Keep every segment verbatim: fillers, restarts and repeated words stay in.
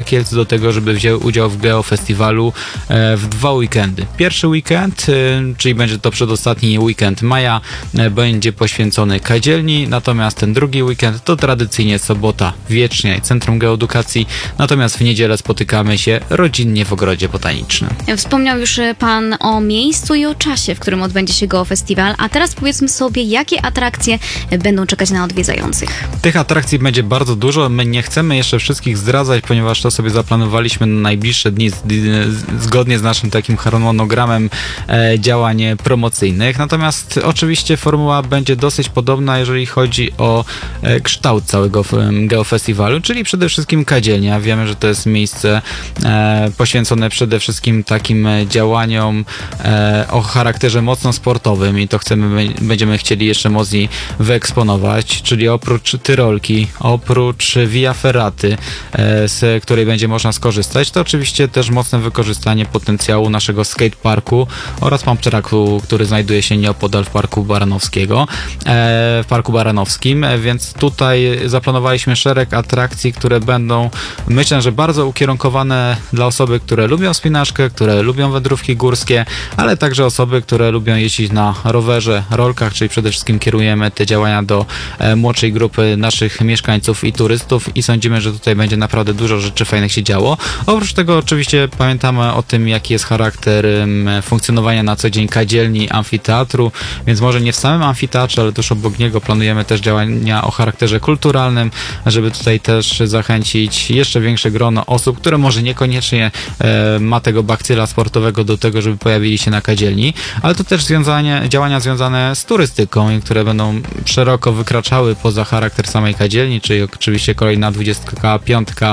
Kielc do tego, żeby wziął udział w Geofestiwalu w dwa weekendy. Pierwszy weekend, czyli będzie to przedostatni weekend maja, będzie poświęcony kadzielni, natomiast ten drugi weekend to tradycyjnie sobota wiecznie i Centrum Geoedukacji, natomiast w niedzielę spotykamy się rodzinnie w Ogrodzie Botanicznym. Wspomniał już Pan o miejscu i o czasie, w którym odbędzie się Geofestiwal, a teraz powiedzmy sobie, jakie atrakcje będą czekać na odwiedzających. Tych atrakcji będzie bardzo dużo. My nie chcemy jeszcze wszystkich zdradzać, ponieważ to sobie zaplanowaliśmy na najbliższe dni z, z, zgodnie z naszym takim harmonogramem e, działań promocyjnych. Natomiast oczywiście formuła będzie dosyć podobna, jeżeli chodzi o e, kształt całego Geofestiwalu, czyli przede wszystkim kadzielnia. Wiemy, że to jest miejsce e, poświęcone przede wszystkim takim działaniom e, o charakterze mocno sportowym i to chcemy, będziemy chcieli jeszcze mocniej wyeksponować, czyli oprócz Tyrolki, oprócz Via Ferraty, e, z której będzie można skorzystać, to oczywiście też mocne wykorzystanie potencjału naszego skateparku oraz pump tracku, który znajduje się nieopodal w Parku Baranowskiego, e, w Parku Baranowskim, e, więc tutaj zaplanowaliśmy szereg atrakcji, które będą, myślę, że bardzo ukierunkowane dla osoby, które lubią wspinaczkę, które lubią wędrówki górskie, ale także osoby, które lubią jeździć na rowerze, rolkach, czyli przede wszystkim kierujemy te działania do e, młodszej grupy naszych mieszkańców i turystów i sądzimy, że tutaj będzie naprawdę dużo rzeczy fajnych się działo. Oprócz tego oczywiście pamiętamy o tym, jaki jest charakter um, funkcjonowania na co dzień kadzielni, amfiteatru, więc może nie w samym amfiteatrze, ale tuż obok niego planujemy też działania o charakterze kulturalnym, żeby tutaj też zachęcić jeszcze większe grono osób, które może niekoniecznie e, ma tego bakcyla sportowego do tego, żeby pojawili się na kadzielni, ale to też związanie, działania związane z turystyką, które będą szeroko wykraczały poza charakter samej kadzielni, czyli oczywiście kolejna dwudziestka piątka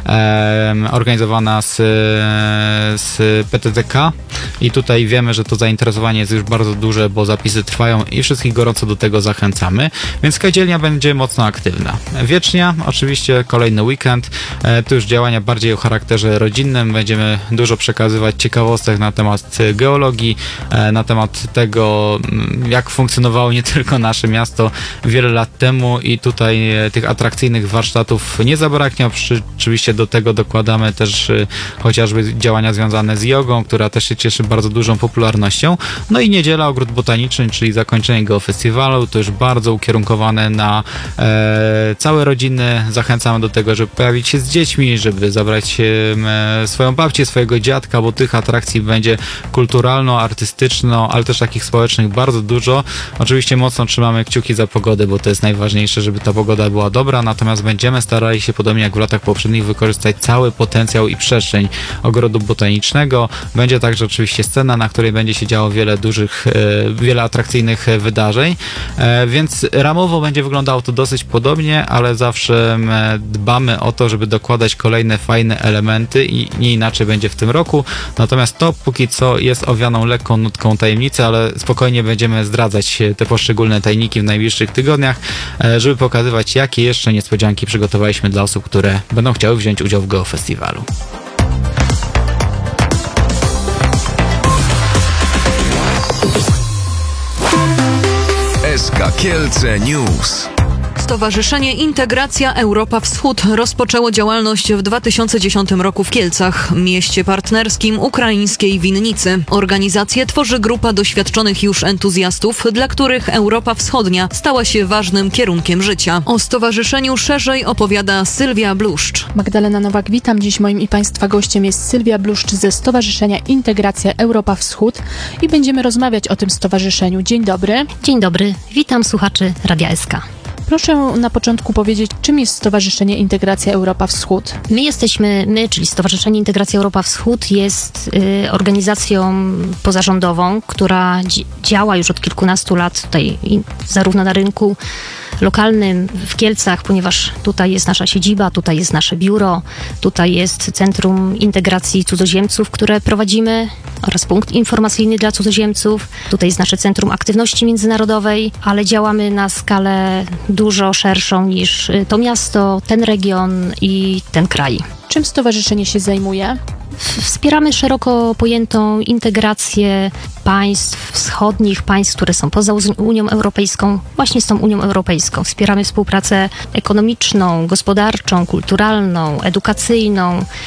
e, organizowana z, z P T T K i tutaj wiemy, że to zainteresowanie jest już bardzo duże, bo zapisy trwają i wszystkich gorąco do tego zachęcamy, więc kadzielnia będzie mocno aktywna. Wiecznia, oczywiście kolejny weekend, e, tu już działania bardziej o charakterze rodzinnym, będziemy dużo przekazywać ciekawostek na temat geologii, e, na temat tego, jak funkcjonowało nie tylko nasze miasto wiele lat temu i tutaj e, tych atrakcyjnych warsztatów nie zabraknie. Oczywiście do tego dokładamy też e, chociażby działania związane z jogą, która też się cieszy bardzo dużą popularnością. No i niedziela, Ogród Botaniczny, czyli zakończenie Geofestiwalu, to już bardzo ukierunkowane na e, całe rodziny. Zachęcamy do tego, żeby pojawić się z dziećmi, żeby zabrać e, swoją babcię, swojego dziadka, bo tych atrakcji będzie kulturalno, artystyczno, ale też takich społecznych bardzo dużo. Oczywiście mocno trzymamy kciuki za pogodę, bo to jest najważniejsze, żeby ta pogoda była dobra, natomiast będziemy starali się, podobnie jak w latach poprzednich, wykorzystać cały potencjał i przestrzeń Ogrodu Botanicznego. Będzie także oczywiście scena, na której będzie się działo wiele dużych, e, wiele atrakcyjnych wydarzeń, e, więc ramowo będzie wyglądało to dosyć podobnie, ale zawsze e, dbamy o to, żeby dokładać kolejne fajne elementy i nie inaczej będzie w tym roku. Natomiast to póki co jest owianą lekką nutką tajemnicy, ale spokojnie będziemy zdradzać te poszczególne tajniki w najbliższych tygodniach, żeby pokazywać, jakie jeszcze niespodzianki przygotowaliśmy dla osób, które będą chciały wziąć udział w Geofestiwalu. S K Kielce News. Stowarzyszenie Integracja Europa Wschód rozpoczęło działalność w dwa tysiące dziesiątym roku w Kielcach, mieście partnerskim ukraińskiej Winnicy. Organizację tworzy grupa doświadczonych już entuzjastów, dla których Europa Wschodnia stała się ważnym kierunkiem życia. O stowarzyszeniu szerzej opowiada Sylwia Bluszcz. Magdalena Nowak, witam. Dziś moim i Państwa gościem jest Sylwia Bluszcz ze Stowarzyszenia Integracja Europa Wschód i będziemy rozmawiać o tym stowarzyszeniu. Dzień dobry. Dzień dobry, witam słuchaczy Radia S K. Proszę na początku powiedzieć, czym jest Stowarzyszenie Integracja Europa Wschód? My jesteśmy, my, czyli Stowarzyszenie Integracja Europa Wschód jest y, organizacją pozarządową, która dzi- działa już od kilkunastu lat tutaj i, zarówno na rynku lokalnym w Kielcach, ponieważ tutaj jest nasza siedziba, tutaj jest nasze biuro, tutaj jest Centrum Integracji Cudzoziemców, które prowadzimy, oraz punkt informacyjny dla cudzoziemców. Tutaj jest nasze Centrum Aktywności Międzynarodowej, ale działamy na skalę dużo szerszą niż to miasto, ten region i ten kraj. Czym stowarzyszenie się zajmuje? Wspieramy szeroko pojętą integrację państw wschodnich, państw, które są poza Unią Europejską, właśnie z tą Unią Europejską. Wspieramy współpracę ekonomiczną, gospodarczą, kulturalną, edukacyjną.